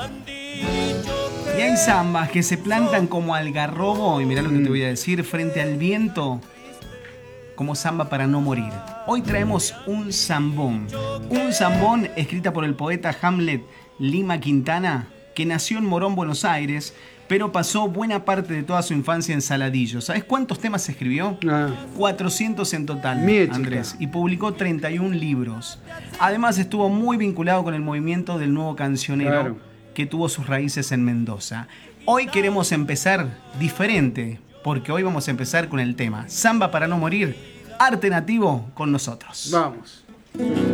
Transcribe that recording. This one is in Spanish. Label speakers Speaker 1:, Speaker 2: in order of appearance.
Speaker 1: Y hay zambas que se plantan como algarrobo, y mirá lo que te voy a decir, frente al viento, como zamba para no morir. Hoy traemos un zambón. Un zambón escrita por el poeta Hamlet Lima Quintana, que nació en Morón, Buenos Aires, pero pasó buena parte de toda su infancia en Saladillo. ¿Sabes cuántos temas escribió? 400 en total, Andrés, y publicó 31 libros. Además estuvo muy vinculado con el movimiento del nuevo cancionero, que tuvo sus raíces en Mendoza. Hoy queremos empezar diferente, porque hoy vamos a empezar con el tema Zamba para no morir, arte nativo con nosotros.
Speaker 2: Vamos.